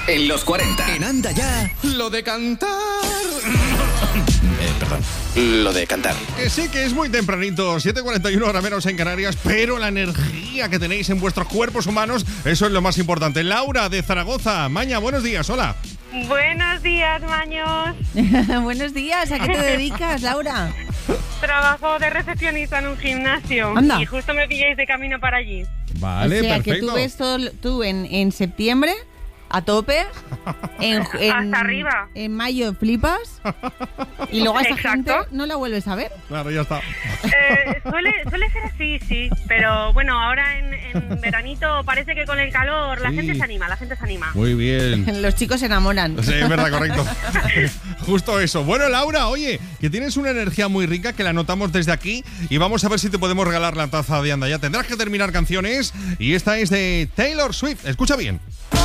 en los 40. En Anda Ya. Lo de cantar. Perdón. Lo de cantar. Que sí que es muy tempranito, 7:41 hora menos en Canarias, pero la energía que tenéis en vuestros cuerpos humanos, eso es lo más importante. Laura de Zaragoza. Maña, buenos días, hola. Buenos días, Maños. Buenos días, ¿a qué te dedicas, Laura? Trabajo de recepcionista en un gimnasio. Anda. Y justo me pilláis de camino para allí. Vale, o sea, perfecto. que tú ves tú en septiembre a tope, Hasta arriba. En mayo flipas y luego a esa Exacto. gente no la vuelves a ver. Claro, ya está. Suele ser así, sí. Pero bueno, ahora en veranito parece que con el calor la Sí. gente se anima, Muy bien. Los chicos se enamoran. Sí, es verdad, correcto. Justo eso. Bueno, Laura, oye, que tienes una energía muy rica que la notamos desde aquí y vamos a ver si te podemos regalar la taza de Anda Ya. Tendrás que terminar canciones y esta es de Taylor Swift. Escucha bien.